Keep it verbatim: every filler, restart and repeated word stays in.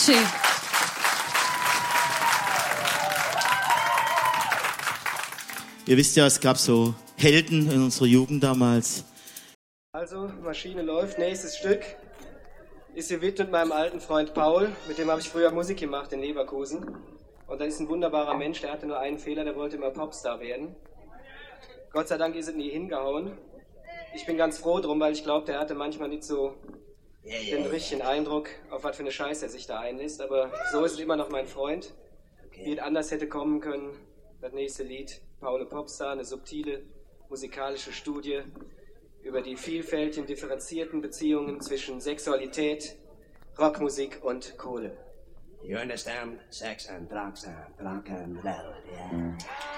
Dankeschön. Ihr wisst ja, es gab so Helden in unserer Jugend damals. Also, Maschine läuft. Nächstes Stück ist gewidmet meinem alten Freund Paul. Mit dem habe ich früher Musik gemacht in Leverkusen. Und das ist ein wunderbarer Mensch, der hatte nur einen Fehler, der wollte immer Popstar werden. Gott sei Dank ist es nie hingehauen. Ich bin ganz froh drum, weil ich glaube, der hatte manchmal nicht so den richtigen Eindruck, auf was für eine Scheiße er sich da einlässt. Aber so ist es immer noch mein Freund. Wie es anders hätte kommen können, das nächste Lied, Paul Popstar, eine subtile musikalische Studie über die vielfältigen, differenzierten Beziehungen zwischen Sexualität, Rockmusik und Kohle. You understand? Sex and drugs and rock and roll, yeah.